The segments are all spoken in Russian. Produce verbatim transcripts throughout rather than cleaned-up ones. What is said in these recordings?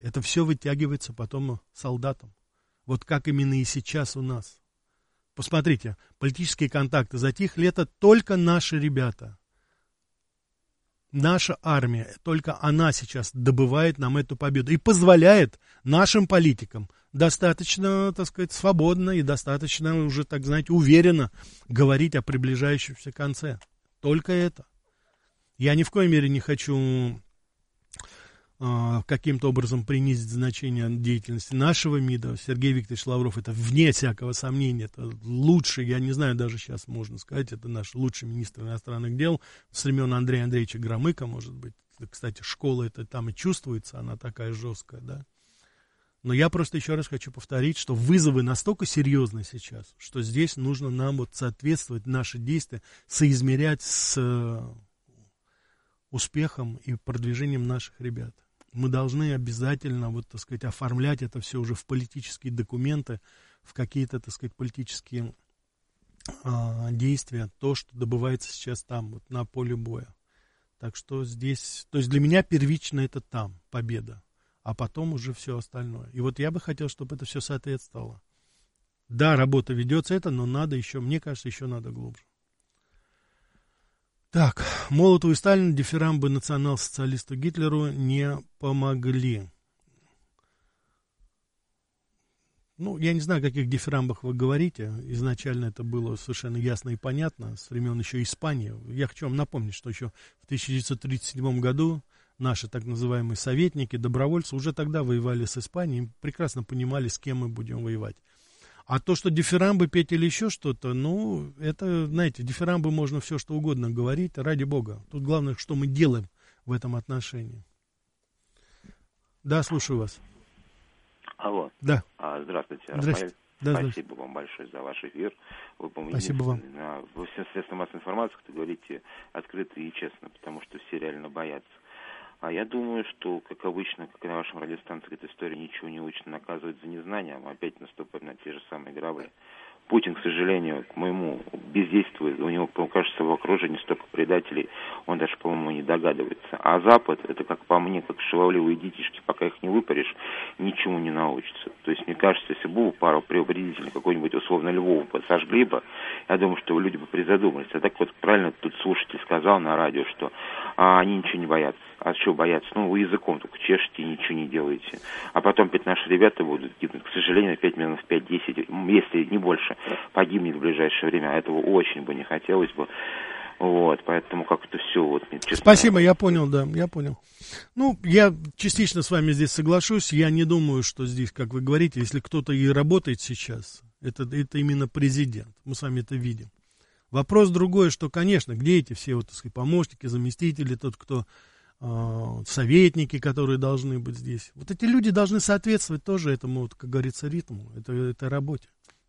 Это все вытягивается потом солдатам. Вот как именно и сейчас у нас. Посмотрите, политические контакты затихли, это только наши ребята. Наша армия, только она сейчас добывает нам эту победу и позволяет нашим политикам достаточно, так сказать, свободно и достаточно уже, так знаете, уверенно говорить о приближающемся конце. Только это. Я ни в коей мере не хочу э, каким-то образом принизить значение деятельности нашего МИДа. Сергей Викторович Лавров, это вне всякого сомнения, это лучший, я не знаю, даже сейчас можно сказать, это наш лучший министр иностранных дел с времен Андрея Андреевича Громыка, может быть. Кстати, школа это там и чувствуется, она такая жесткая, да. Но я просто еще раз хочу повторить, что вызовы настолько серьезны сейчас, что здесь нужно нам вот соответствовать, наши действия соизмерять с э, успехом и продвижением наших ребят. Мы должны обязательно, вот, так сказать, оформлять это все уже в политические документы, в какие-то, так сказать, политические э, действия, то, что добывается сейчас там, вот, на поле боя. Так что здесь, то есть для меня первично это там, победа. А потом уже все остальное. И вот я бы хотел, чтобы это все соответствовало. Да, работа ведется это, но надо еще, мне кажется, еще надо глубже. Так, Молотову и Сталину дифирамбы национал-социалисту Гитлеру не помогли. Ну, я не знаю, о каких дифирамбах вы говорите. Изначально это было совершенно ясно и понятно, с времен еще Испании. Я хочу вам напомнить, что еще в тысяча девятьсот тридцать седьмом году наши так называемые советники, добровольцы уже тогда воевали с Испанией, прекрасно понимали, с кем мы будем воевать. А то, что дифирамбы петь или еще что-то, ну, это, знаете, дифирамбы можно все что угодно говорить, ради бога. Тут главное, что мы делаем в этом отношении. Да, слушаю вас. Алло. Да. А, здравствуйте, Здравствуйте. Рафаэль. Да, Спасибо вам большое за ваш эфир. Вы, по-моему, Спасибо вам. На, во всем средствах массовой информации, как говорите, открыто и честно, потому что все реально боятся. А я думаю, что, как обычно, как и на вашем радиостанции, эта история ничего не учит, наказывает за незнание, а опять наступаем на те же самые грабли. Путин, к сожалению, к моему бездействию, у него, кажется, в окружении столько предателей, он даже, по-моему, не догадывается. А Запад, это, как по мне, как шаловливые детишки, пока их не выпаришь, ничему не научится. То есть, мне кажется, если бы пару предупредительных, какой-нибудь, условно, Львов бы сожгли бы, я думаю, что люди бы призадумались. А так вот, правильно тут слушатель сказал на радио, что а, они ничего не боятся. А что бояться? Ну, вы языком только чешете и ничего не делаете. А потом опять наши ребята будут гибнуть. К сожалению, пять миллионов, пять-десять, если не больше, погибнет в ближайшее время. А этого очень бы не хотелось бы. Вот, поэтому как-то все. Вот, честно, спасибо, я понял, да, я понял. Ну, я частично с вами здесь соглашусь. Я не думаю, что здесь, как вы говорите, если кто-то и работает сейчас, это, это именно президент. Мы с вами это видим. Вопрос другой, что, конечно, где эти все, вот, так сказать, помощники, заместители, тот, кто... советники, которые должны быть здесь. Вот эти люди должны соответствовать тоже этому, вот, как говорится, ритму, это, этой работе.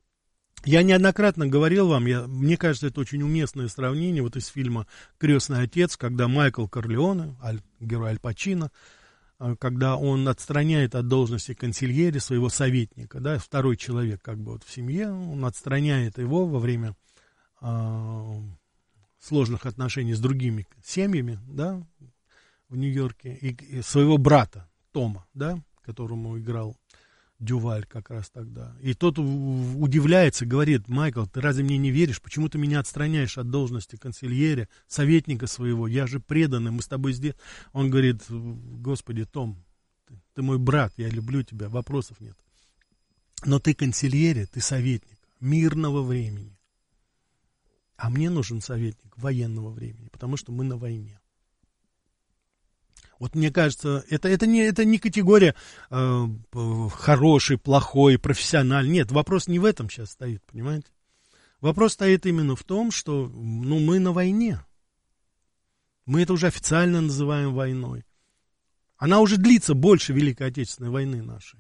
Я неоднократно говорил вам, я, мне кажется, это очень уместное сравнение вот из фильма «Крестный отец», когда Майкл Корлеоне, Аль, герой Аль Пачино, когда он отстраняет от должности консильери своего советника, да, второй человек как бы вот в семье, он отстраняет его во время э, сложных отношений с другими семьями, да, в Нью-Йорке, и, и своего брата Тома, да, которому играл Дюваль как раз тогда. И тот удивляется, говорит: Майкл, ты разве мне не веришь? Почему ты меня отстраняешь от должности консильера, советника своего? Я же преданный, мы с тобой здесь. Он говорит: Господи, Том, ты, ты мой брат, я люблю тебя, вопросов нет. Но ты консильер, ты советник мирного времени. А мне нужен советник военного времени, потому что мы на войне. Вот мне кажется, это, это, не, это не категория э, хороший, плохой, профессиональный. Нет, вопрос не в этом сейчас стоит, понимаете? Вопрос стоит именно в том, что ну, мы на войне. Мы это уже официально называем войной. Она уже длится больше Великой Отечественной войны нашей.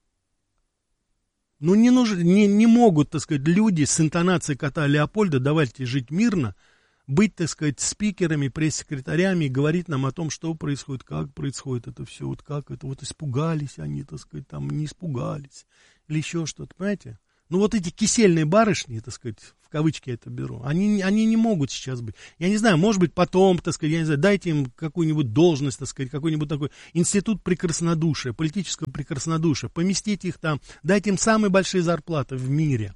Ну, не, нужно, не, не могут, так сказать, люди с интонацией кота Леопольда «давайте жить мирно», быть, так сказать, спикерами, пресс-секретарями и говорить нам о том, что происходит, как происходит это все, вот как это, вот испугались они, так сказать, там не испугались, или еще что-то, понимаете? Ну, вот эти кисельные барышни, так сказать, в кавычки это беру, они, они не могут сейчас быть. Я не знаю, может быть, потом, так сказать, я не знаю, дайте им какую-нибудь должность, так сказать, какой-нибудь такой институт прекраснодушия, политического прекраснодушия, поместите их там, дайте им самые большие зарплаты в мире.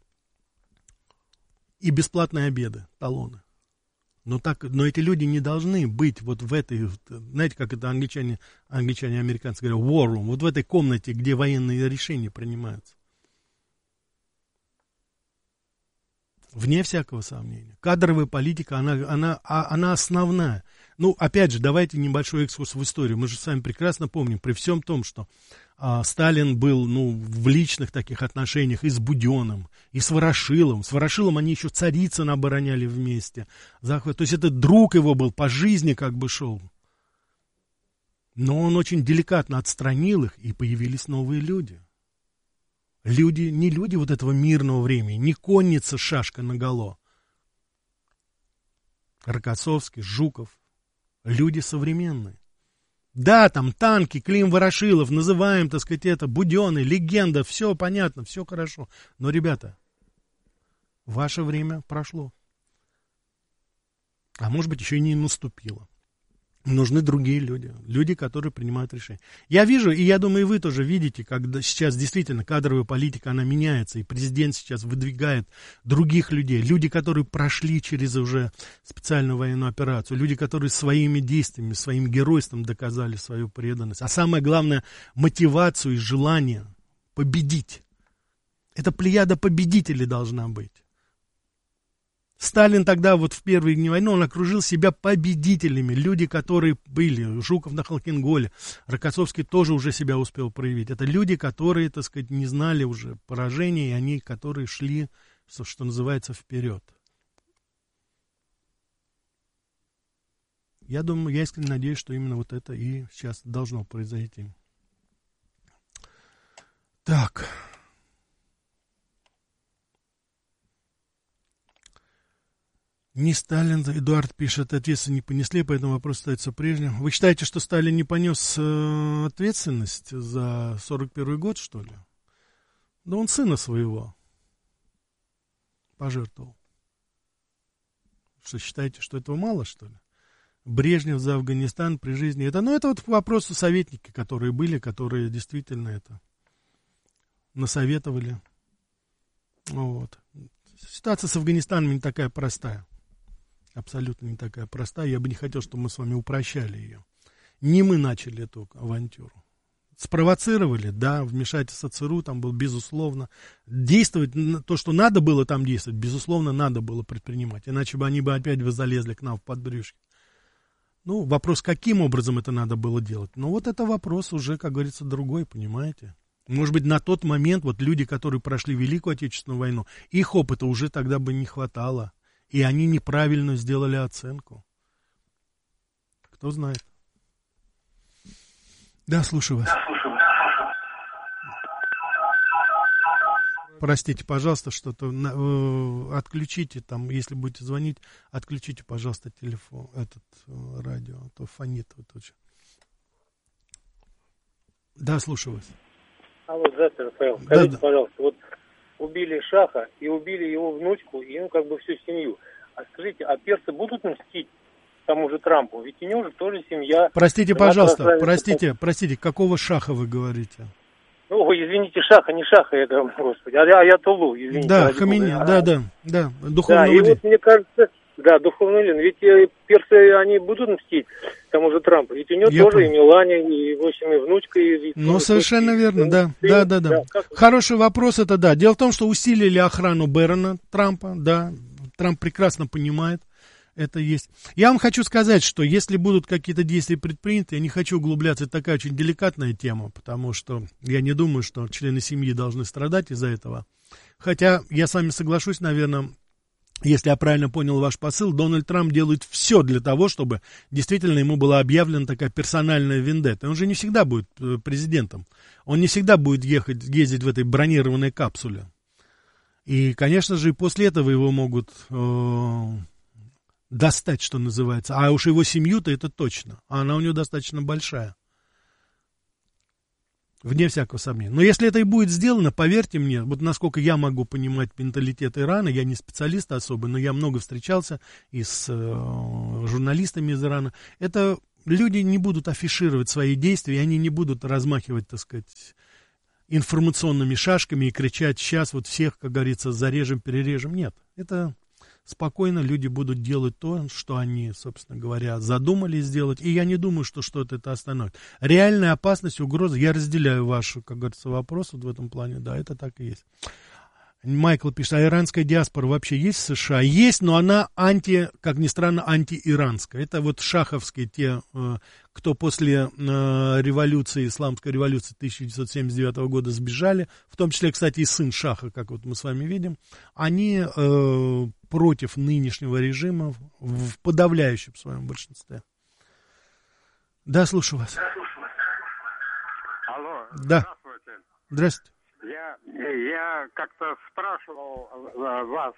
И бесплатные обеды, талоны. Но, так, но эти люди не должны быть вот в этой, знаете, как это англичане, англичане и американцы говорят, war room, вот в этой комнате, где военные решения принимаются. Вне всякого сомнения. Кадровая политика, она, она, она основная. Ну, опять же, давайте небольшой экскурс в историю. Мы же с вами прекрасно помним, при всем том, что а, Сталин был, ну, в личных таких отношениях и с Буденным, и с Ворошиловым. С Ворошиловым они еще Царицына обороняли вместе. Захват. То есть это друг его был, по жизни как бы шел. Но он очень деликатно отстранил их, и появились новые люди. Люди, не люди вот этого мирного времени, не конница шашка наголо. Рокоссовский, Жуков. Люди современные. Да, там танки, Клим Ворошилов, называем, так сказать, это, Буденный, легенда, все понятно, все хорошо. Но, ребята, ваше время прошло. А может быть, еще и не наступило. Нужны другие люди, люди, которые принимают решения. Я вижу, и я думаю, и вы тоже видите, когда сейчас действительно кадровая политика, она меняется, и президент сейчас выдвигает других людей, люди, которые прошли через уже специальную военную операцию, люди, которые своими действиями, своим геройством доказали свою преданность, а самое главное, мотивацию и желание победить. Это плеяда победителей должна быть. Сталин тогда, вот в первые дни войны, он окружил себя победителями. Люди, которые были, Жуков на Халкинголе, Рокоссовский тоже уже себя успел проявить. Это люди, которые, так сказать, не знали уже поражения, и они, которые шли, что называется, вперед. Я думаю, я искренне надеюсь, что именно вот это и сейчас должно произойти. Так... Не Сталин, Эдуард пишет, ответственность не понесли, поэтому вопрос остается прежним. Вы считаете, что Сталин не понес э, ответственность за сорок первый год, что ли? Да он сына своего пожертвовал. Что, считаете, что этого мало, что ли? Брежнев за Афганистан при жизни. Это, ну, это вот к вопросу советники, которые были, которые действительно это насоветовали. Вот. Ситуация с Афганистаном не такая простая. Абсолютно не такая простая. Я бы не хотел, чтобы мы с вами упрощали ее. Не мы начали эту авантюру. Спровоцировали, да, вмешательство ЦРУ там было, безусловно. Действовать, то, что надо было там действовать, безусловно, надо было предпринимать. Иначе бы они бы опять бы залезли к нам в подбрюшье. Ну, вопрос, каким образом это надо было делать. Ну, вот это вопрос уже, как говорится, другой, понимаете. Может быть, на тот момент вот люди, которые прошли Великую Отечественную войну, их опыта уже тогда бы не хватало. И они неправильно сделали оценку. Кто знает. Да, слушаю вас. Простите, пожалуйста, что-то э, отключите там, если будете звонить, отключите, пожалуйста, телефон, этот э, радио, а то фонит вот очень. Да, слушаю вас. Алло, здравствуйте, Рафаэл. Да, Скажите, да. пожалуйста, вот убили Шаха и убили его внучку, и ну как бы всю семью. А скажите, а персы будут мстить тому же Трампу? Ведь у него же тоже семья. Простите, пожалуйста, простите, простите, какого Шаха вы говорите? Ну, извините, Шаха, не Шаха, это, господи, а Аятоллу, извините. Да, Хамини, а, да, да, да, духовного да, и ли. вот мне кажется, да, духовный лин, ведь э, персы, они будут мстить тому же Трампу, ведь у него Я тоже понял. и Мелания, и, в общем, и внучка. И, Ну, и, совершенно и, верно, и, да, и, да, да, да. да как... Хороший вопрос, это да. Дело в том, что усилили охрану Берона Трампа, да, Трамп прекрасно понимает, это есть. Я вам хочу сказать, что если будут какие-то действия предприняты, я не хочу углубляться, это такая очень деликатная тема, потому что я не думаю, что члены семьи должны страдать из-за этого. Хотя я с вами соглашусь, наверное, если я правильно понял ваш посыл, Дональд Трамп делает все для того, чтобы действительно ему была объявлена такая персональная вендетта. Он же не всегда будет президентом. Он не всегда будет ехать, ездить в этой бронированной капсуле. И, конечно же, и после этого его могут э, достать, что называется. А уж его семью-то это точно. А она у него достаточно большая. Вне всякого сомнения. Но если это и будет сделано, поверьте мне, вот насколько я могу понимать менталитет Ирана, я не специалист особо, но я много встречался и с э, журналистами из Ирана, это люди не будут афишировать свои действия, и они не будут размахивать, так сказать, информационными шашками и кричать: сейчас вот всех, как говорится, зарежем, перережем. Нет, это спокойно люди будут делать то, что они, собственно говоря, задумали сделать, и я не думаю, что что-то это остановит. Реальная опасность, угроза, я разделяю вашу, как говорится, вопрос вот в этом плане, да, это так и есть. Майкл пишет: а иранская диаспора вообще есть в США? Есть, но она анти, как ни странно, антииранская. Это вот шаховские, те, кто после революции, исламской революции тысяча девятьсот семьдесят девятого года сбежали, в том числе, кстати, и сын Шаха, как вот мы с вами видим, они э, против нынешнего режима в подавляющем своем большинстве. Да, слушаю вас. Алло, да. Здравствуйте. Здравствуйте. Я, я как-то спрашивал вас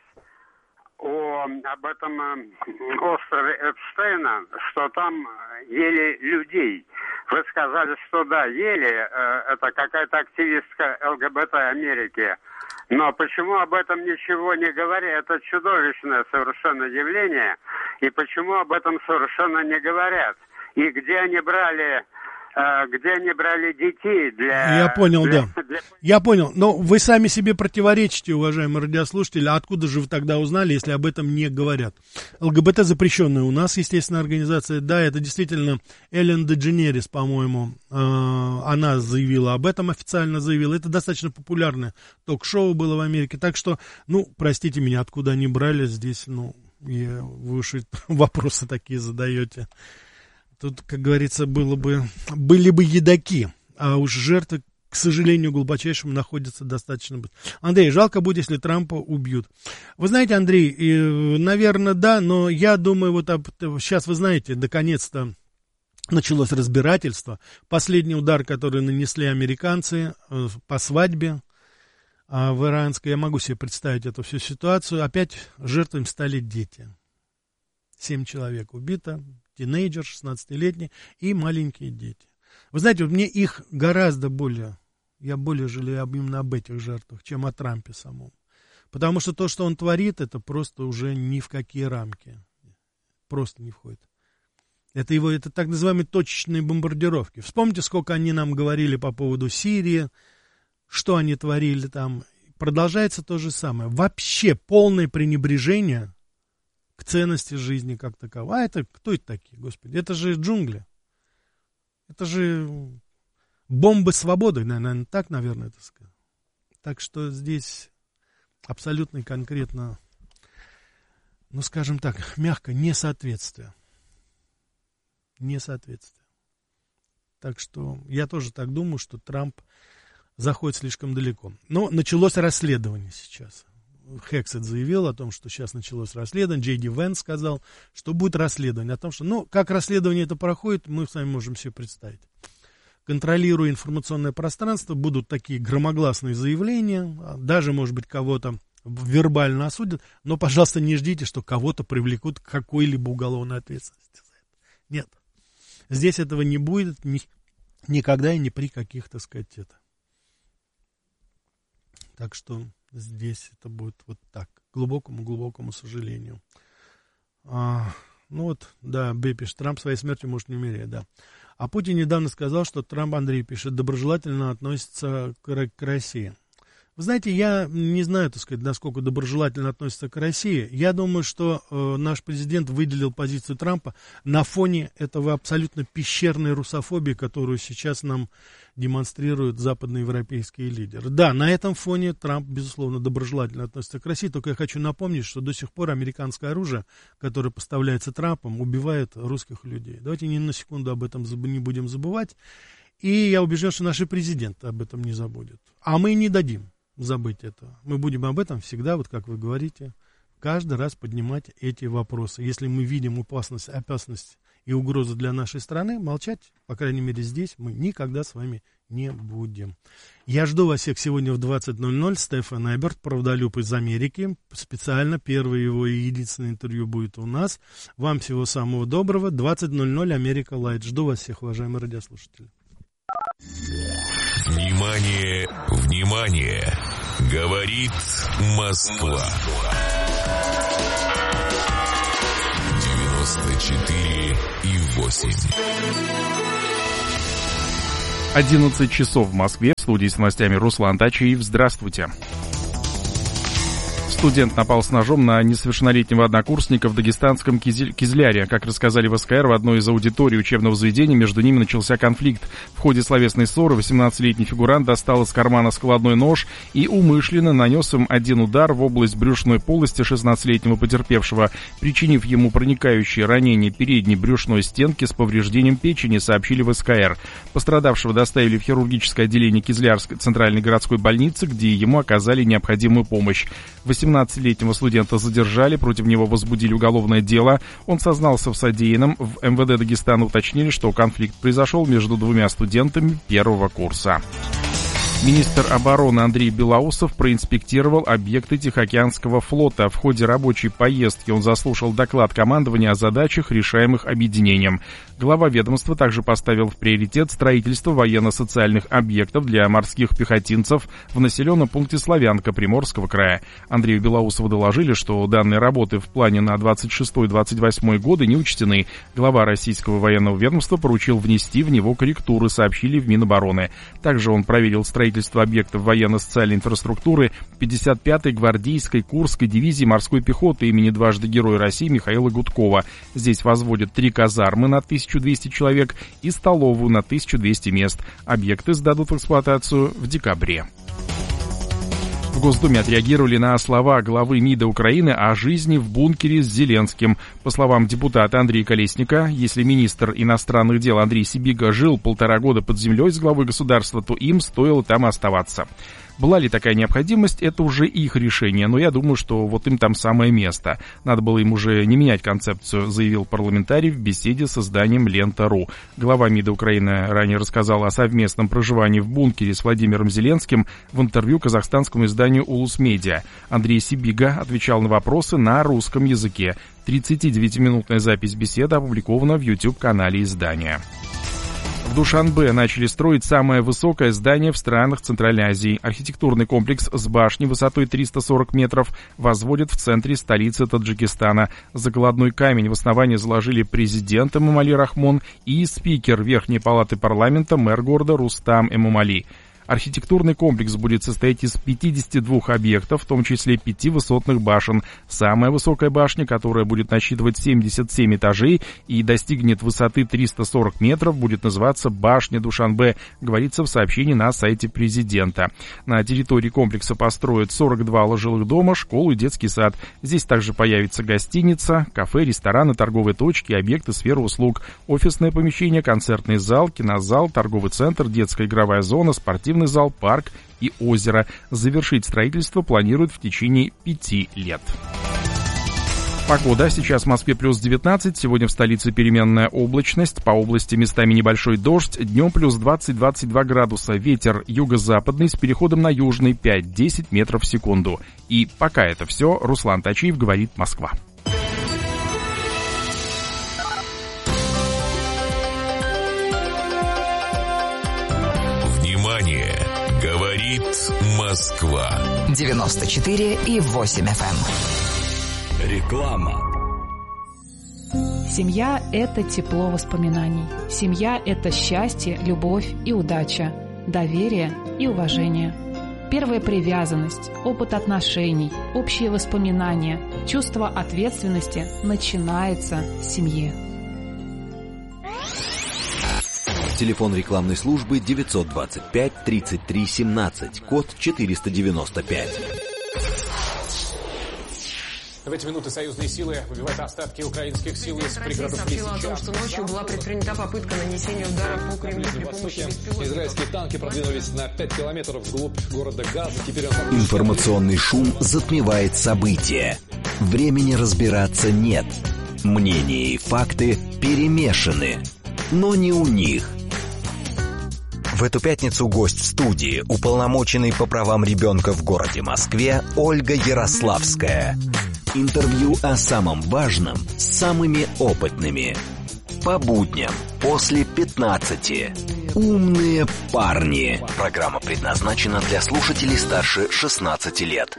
о, об этом острове Эпстейна, что там ели людей. Вы сказали, что да, ели, это какая-то активистка ЛГБТ Америки. Но почему об этом ничего не говорят? Это чудовищное совершенно явление. И почему об этом совершенно не говорят? И где они брали... где они брали детей для... Я понял, для, да. Для... Я понял. Но вы сами себе противоречите, уважаемые радиослушатели. А откуда же вы тогда узнали, если об этом не говорят? ЛГБТ запрещенная у нас, естественно, организация. Да, это действительно Эллен Дедженерис, по-моему, э, она заявила об этом, официально заявила. Это достаточно популярное ток-шоу было в Америке. Так что, ну, простите меня, откуда они брали здесь, ну, я, вы уж вопросы такие задаете. Тут, как говорится, было бы, были бы едоки, а уж жертвы, к сожалению, глубочайшему находятся достаточно быстро. Андрей, жалко будет, если Трампа убьют. Вы знаете, Андрей, наверное, да, но я думаю, вот об, сейчас, вы знаете, наконец-то началось разбирательство. Последний удар, который нанесли американцы по свадьбе в иранской, я могу себе представить эту всю ситуацию, опять жертвами стали дети. Семь человек убито. Тинейджер, шестнадцатилетний и маленькие дети. Вы знаете, вот мне их гораздо более, я более жалею именно об этих жертвах, чем о Трампе самом. Потому что то, что он творит, это просто уже ни в какие рамки. Просто не входит. Это его, это так называемые точечные бомбардировки. Вспомните, сколько они нам говорили по поводу Сирии, что они творили там. Продолжается то же самое. Вообще полное пренебрежение к ценности жизни как таковой. А это кто это такие, господи? Это же джунгли. Это же бомбы свободы, наверное, так, наверное, это сказать. Так что здесь абсолютно и конкретно, ну, скажем так, мягко, несоответствие. Несоответствие. Так что я тоже так думаю, что Трамп заходит слишком далеко. Но началось расследование сейчас. Хексет заявил о том, что сейчас началось расследование. Джей Ди Венс сказал, что будет расследование. О том, что, ну, как расследование это проходит, мы с вами можем себе представить. Контролируя информационное пространство, будут такие громогласные заявления, даже, может быть, кого-то вербально осудят, но, пожалуйста, не ждите, что кого-то привлекут к какой-либо уголовной ответственности. Нет. Здесь этого не будет ни, никогда и ни при каких, так сказать, это. Так что здесь это будет вот так, к глубокому-глубокому сожалению. А, ну вот, да, Б пишет, Трамп своей смертью может не умереть, да. А Путин недавно сказал, что Трамп, Андрей пишет, доброжелательно относится к, к России. Вы знаете, я не знаю, так сказать, насколько доброжелательно относится к России. Я думаю, что э, наш президент выделил позицию Трампа на фоне этого абсолютно пещерной русофобии, которую сейчас нам демонстрируют западноевропейские лидеры. Да, на этом фоне Трамп, безусловно, доброжелательно относится к России. Только я хочу напомнить, что до сих пор американское оружие, которое поставляется Трампом, убивает русских людей. Давайте ни на секунду об этом не будем забывать. И я убежден, что наш президент об этом не забудет. А мы не дадим забыть это. Мы будем об этом всегда, вот как вы говорите, каждый раз поднимать эти вопросы. Если мы видим опасность, опасность и угрозу для нашей страны, молчать, по крайней мере здесь, мы никогда с вами не будем. Я жду вас всех сегодня в двадцать ноль ноль. Стефан Эберт, правдолюб из Америки. Специально первое его и единственное интервью будет у нас. Вам всего самого доброго. двадцать ноль ноль, Америка Лайт. Жду вас всех, уважаемые радиослушатели. Внимание, внимание! Говорит Москва. девяносто четыре и восемь. одиннадцать часов в Москве. В студии с новостями Руслан Тачиев. Здравствуйте. Студент напал с ножом на несовершеннолетнего однокурсника в дагестанском Кизель... Кизляре. Как рассказали в СКР, в одной из аудиторий учебного заведения между ними начался конфликт. В ходе словесной ссоры восемнадцатилетний фигурант достал из кармана складной нож и умышленно нанес им один удар в область брюшной полости шестнадцатилетнего потерпевшего, причинив ему проникающее ранение передней брюшной стенки с повреждением печени, сообщили в СКР. Пострадавшего доставили в хирургическое отделение Кизлярской центральной городской больницы, где ему оказали необходимую помощь. восемнадцатилетнего студента задержали, против него возбудили уголовное дело. Он сознался в содеянном. В эм вэ дэ Дагестана уточнили, что конфликт произошел между двумя студентами первого курса. Министр обороны Андрей Белоусов проинспектировал объекты Тихоокеанского флота. В ходе рабочей поездки он заслушал доклад командования о задачах, решаемых объединением. Глава ведомства также поставил в приоритет строительство военно-социальных объектов для морских пехотинцев в населенном пункте Славянка Приморского края. Андрею Белоусову доложили, что данные работы в плане на двадцать шестой — двадцать восьмой годы не учтены. Глава российского военного ведомства поручил внести в него корректуры, сообщили в Минобороны. Также он проверил строительство строительство объектов военно-социальной инфраструктуры пятьдесят пятой гвардейской Курской дивизии морской пехоты имени дважды Героя России Михаила Гудкова. Здесь возводят три казармы на тысячу двести человек и столовую на тысячу двести мест. Объекты сдадут в эксплуатацию в декабре. В Госдуме отреагировали на слова главы МИДа Украины о жизни в бункере с Зеленским. По словам депутата Андрея Колесника, если министр иностранных дел Андрей Сибига жил полтора года под землей с главой государства, то им стоило там оставаться. Была ли такая необходимость, это уже их решение, но я думаю, что вот им там самое место. Надо было им уже не менять концепцию, заявил парламентарий в беседе с изданием Лента.ру. Глава МИДа Украины ранее рассказал о совместном проживании в бункере с Владимиром Зеленским в интервью казахстанскому изданию «Улус Медиа». Андрей Сибига отвечал на вопросы на русском языке. тридцатидевятиминутная запись беседы опубликована в YouTube-канале издания. В Душанбе начали строить самое высокое здание в странах Центральной Азии. Архитектурный комплекс с башней высотой триста сорок метров возводят в центре столицы Таджикистана. Закладной камень в основании заложили президент Эмомали Рахмон и спикер Верхней палаты парламента, мэр города Рустам Эмомали. Архитектурный комплекс будет состоять из пятидесяти двух объектов, в том числе пяти высотных башен. Самая высокая башня, которая будет насчитывать семьдесят семь этажей и достигнет высоты триста сорок метров, будет называться «Башня Душанбе», говорится в сообщении на сайте президента. На территории комплекса построят сорок два жилых дома, школу и детский сад. Здесь также появится гостиница, кафе, рестораны, торговые точки, объекты сферы услуг, офисное помещение, концертный зал, кинозал, торговый центр, детская игровая зона, спортивный зал, парк и озеро. Завершить строительство планируют в течение пяти лет. Погода. Сейчас в Москве плюс девятнадцать, сегодня в столице переменная облачность, по области местами небольшой дождь, днем плюс двадцать — двадцать два градуса, ветер юго-западный с переходом на южный пять — десять метров в секунду. И пока это все, Руслан Тачиев, говорит Москва. Говорит Москва. девяносто четыре и восемь эф эм. Реклама. Семья – это тепло воспоминаний. Семья – это счастье, любовь и удача, доверие и уважение. Первая привязанность, опыт отношений, общие воспоминания, чувство ответственности начинается с семьи. Телефон рекламной службы девятьсот двадцать пять тридцать три семнадцать, код четыреста девяносто пять. В эти минуты союзные силы выбивают остатки украинских сил из пригородов Лисичанска. О том, что ночью была предпринята попытка нанесения удара по Кремлю при помощи беспилотников. Израильские танки продвинулись на пять километров вглубь города Газа. Теперь он... Информационный шум затмевает события. Времени разбираться нет. Мнения и факты перемешаны. Но не у них. В эту пятницу гость в студии, уполномоченный по правам ребенка в городе Москве, Ольга Ярославская. Интервью о самом важном с самыми опытными. По будням после пятнадцати. «Умные парни». Программа предназначена для слушателей старше шестнадцати лет.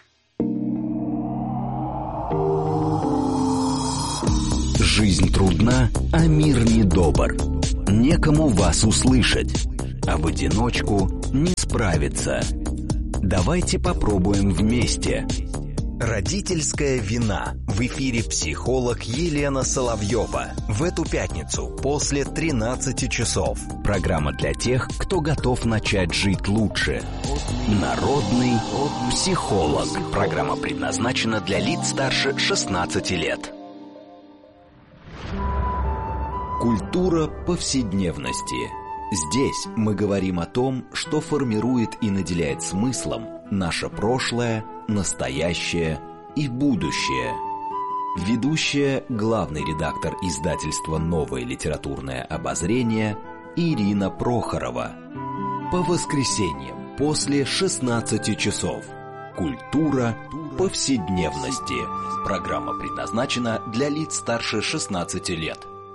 Жизнь трудна, а мир недобр. Некому вас услышать, а в одиночку не справиться. Давайте попробуем вместе. Родительская вина. В эфире психолог Елена Соловьева. В эту пятницу после тринадцати часов. Программа для тех, кто готов начать жить лучше. Народный психолог. Программа предназначена для лиц старше шестнадцати лет. Культура повседневности. Здесь мы говорим о том, что формирует и наделяет смыслом наше прошлое, настоящее и будущее. Ведущая, главный редактор издательства «Новое литературное обозрение» Ирина Прохорова. По воскресеньям после шестнадцати часов. Культура повседневности. Программа предназначена для лиц старше шестнадцати лет.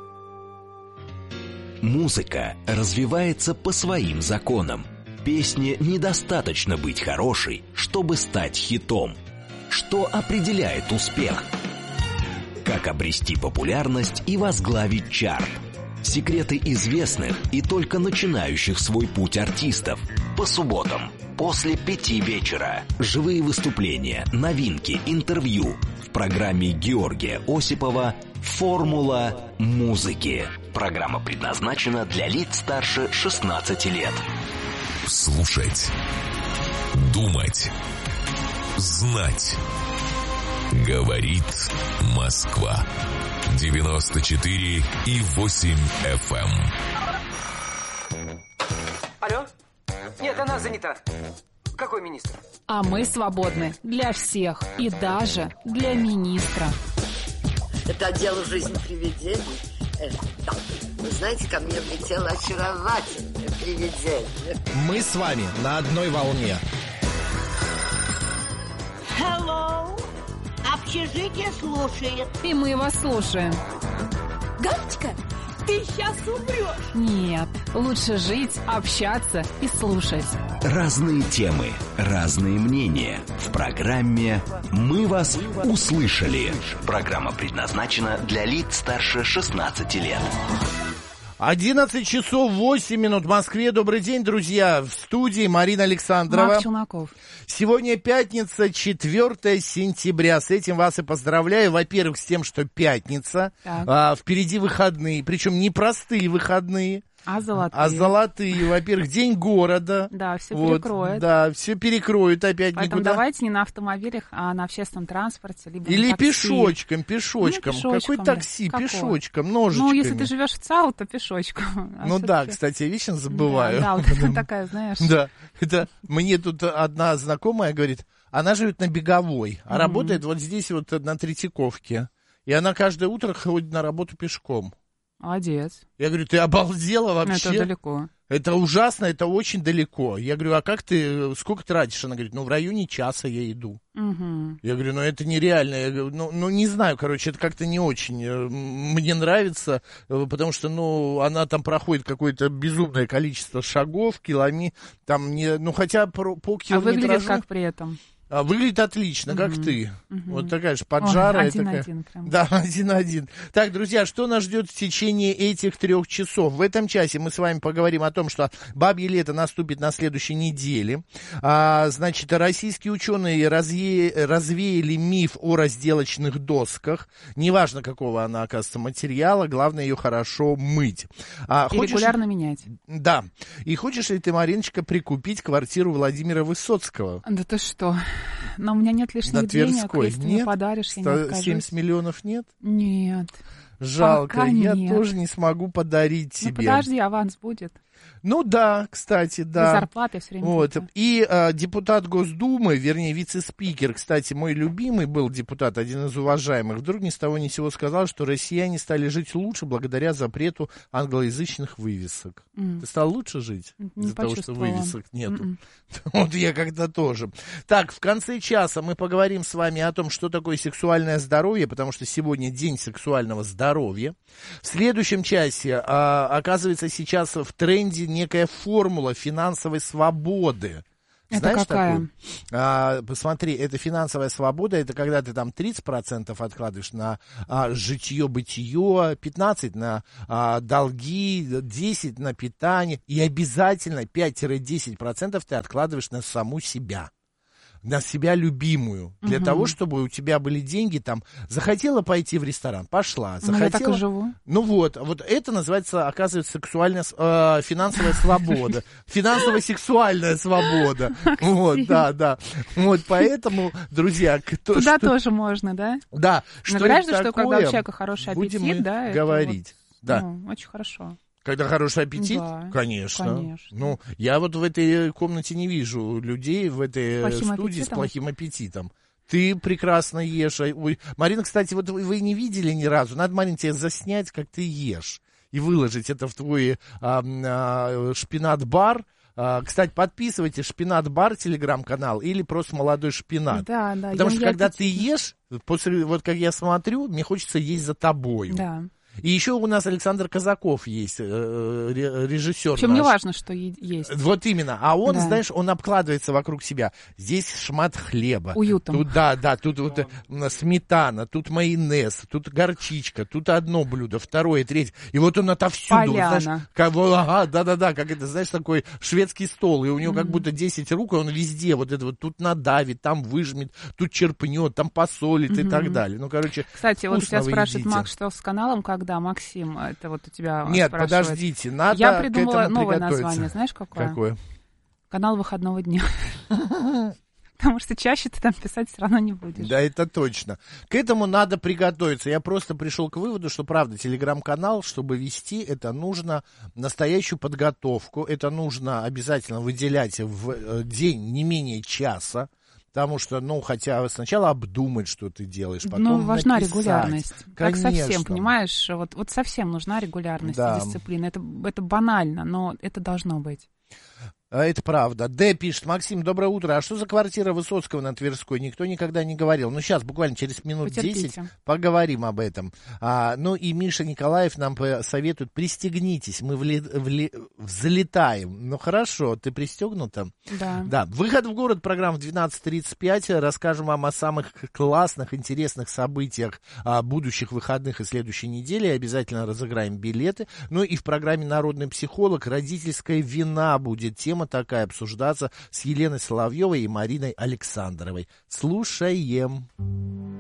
Музыка развивается по своим законам. Песне недостаточно быть хорошей, чтобы стать хитом. Что определяет успех? Как обрести популярность и возглавить чарт? Секреты известных и только начинающих свой путь артистов. По субботам после пяти вечера. Живые выступления, новинки, интервью. В программе Георгия Осипова «Формула музыки». Программа предназначена для лиц старше шестнадцати лет. Слушать, думать, знать. Говорит Москва. девяносто четыре и восемь эф эм. Алло? Нет, она занята. Какой министр? А мы свободны для всех и даже для министра. Это отдел «Жизнь привидений». Э, да. Вы знаете, ко мне влетело очаровательное привидение. Мы с вами на одной волне. Hello. Общежитие слушает. И мы вас слушаем. Галочка, ты сейчас умрешь. Нет, лучше жить, общаться и слушать. Разные темы, разные мнения. В программе «Мы вас услышали». Программа предназначена для лиц старше шестнадцати лет. одиннадцать часов восемь минут в Москве. Добрый день, друзья. В студии Марина Александрова. Марк Челноков. Сегодня пятница, четвёртое сентября. С этим вас и поздравляю. Во-первых, с тем, что пятница. А, впереди выходные. Причем не простые выходные. А золотые. А золотые, во-первых, день города. Да, все вот, перекроют. Да, все перекроют опять. Поэтому никуда. давайте не на автомобилях, а на общественном транспорте. Либо Или на такси. пешочком, пешочком. Ну, пешочком. Какой такси? Какое? Пешочком, ножичками. Ну, если ты живешь в ЦАУ, то пешочком. А ну да, кстати, я вечно забываю. Да, да, вот такая, знаешь. Да, это мне тут одна знакомая говорит, она живет на Беговой, а работает вот здесь вот на Третьяковке. И она каждое утро ходит на работу пешком. Молодец. Я говорю, ты обалдела вообще? Это далеко. Это ужасно, это очень далеко. Я говорю, а как ты, сколько тратишь? Она говорит, ну в районе часа я иду. Угу. Я говорю, ну это нереально. Я говорю, ну, ну не знаю, короче, это как-то не очень мне нравится, потому что, ну, она там проходит какое-то безумное количество шагов, километров, там не, ну хотя по, по километражу... А выглядит как при этом? А, выглядит отлично, mm-hmm. как ты. Mm-hmm. Вот такая же поджарая. Один-один прям. Да, один-один. Так, друзья, что нас ждет в течение этих трех часов? В этом часе мы с вами поговорим о том, что бабье лето наступит на следующей неделе. А, значит, российские ученые разве... развеяли миф о разделочных досках. Неважно, какого она, оказывается, материала, главное ее хорошо мыть. А, И хочешь... регулярно менять. Да. И хочешь ли ты, Мариночка, прикупить квартиру Владимира Высоцкого? Да ты что? Но у меня нет лишних на денег, Тверской. если ты Нет? мне подаришь, я не откажусь. семьдесят миллионов нет? Нет. Жалко, Пока я нет. тоже не смогу подарить тебе. Ну подожди, аванс будет. Ну да, кстати, да. И зарплаты все время. Вот. будет. И а, депутат Госдумы, вернее, вице-спикер, кстати, мой любимый был депутат, один из уважаемых, вдруг ни с того ни с сего сказал, что россияне стали жить лучше благодаря запрету англоязычных вывесок. Mm. Ты стал лучше жить? Не из-за того, что вывесок нету. Mm-mm. Вот я как-то тоже. Так, в конце часа мы поговорим с вами о том, что такое сексуальное здоровье, потому что сегодня день сексуального здоровья. В следующем часе, а, оказывается, сейчас в тренде тренде некая формула финансовой свободы. Это Знаешь какая? Такую? А, посмотри, это финансовая свобода, это когда ты там тридцать процентов откладываешь на а, житье-бытие, пятнадцать процентов на а, долги, десять процентов на питание, и обязательно пять-десять процентов ты откладываешь на саму себя. На себя любимую, для угу. того, чтобы у тебя были деньги, там, захотела пойти в ресторан, пошла, захотела... Ну, я так и живу. Ну вот, вот это называется, оказывается, сексуальная, э, финансовая свобода, финансово-сексуальная свобода, вот, да, да, вот, поэтому, друзья... Туда тоже можно, да? Да, что это такое, что когда у человека хороший аппетит, да, говорить, да. Очень хорошо. Когда хороший аппетит? Да, конечно. конечно. Ну, я вот в этой комнате не вижу людей в этой плохим студии аппетитом? с плохим аппетитом. Ты прекрасно ешь. Ой, Марина, кстати, вот вы не видели ни разу. Надо, Марина, тебе заснять, как ты ешь. И выложить это в твой а, а, шпинат-бар. А, кстати, подписывайтесь, шпинат-бар, телеграм-канал, или просто молодой шпинат. Да, да. Потому что когда аппетитно. ты ешь, после, вот как я смотрю, мне хочется есть за тобой. Да. И еще у нас Александр Казаков есть, режиссер. Причем наш. не важно, что есть. Вот именно. А он, да. знаешь, он обкладывается вокруг себя. Здесь шмат хлеба. Уютом. Тут, да, да, тут вот сметана, тут майонез, тут горчичка, тут одно блюдо, второе, третье. И вот он отовсюду. Вот, знаешь, как, ага, да-да-да, как это, знаешь, такой шведский стол. И у него mm-hmm. как будто десять рук, и он везде вот это вот тут надавит, там выжмет, тут черпнет, там посолит mm-hmm. и так далее. Ну, короче, кстати, вот у тебя спрашивает едите. Макс, что с каналом, как да, Максим, это вот у тебя Нет, спрашивает. подождите, надо Я придумала к этому новое название, знаешь, какое? Какое? Канал выходного дня. Потому что чаще ты там писать все равно не будешь. Да, это точно. К этому надо приготовиться. Я просто пришел к выводу, что, правда, телеграм-канал, чтобы вести, это нужно настоящую подготовку. Это нужно обязательно выделять в день не менее часа. Потому что, ну, хотя сначала обдумать, что ты делаешь, потом Ну, важна написать. регулярность. Конечно. Как совсем, понимаешь? Вот, вот совсем нужна регулярность да. и дисциплина. Это, это банально, но это должно быть. Это правда. Д пишет: Максим, доброе утро. А что за квартира Высоцкого на Тверской? Никто никогда не говорил. Ну, сейчас, буквально через минут десять поговорим об этом. А, ну, и Миша Николаев нам советует: пристегнитесь, мы вли, вли, взлетаем. Ну, хорошо, ты пристегнута? Да. Да. Выход в город, программа в двенадцать тридцать пять. Расскажем вам о самых классных, интересных событиях а, будущих выходных и следующей недели. Обязательно разыграем билеты. Ну, и в программе «Народный психолог» родительская вина будет тема такая обсуждаться с Еленой Соловьевой и Мариной Александровой. Слушаем.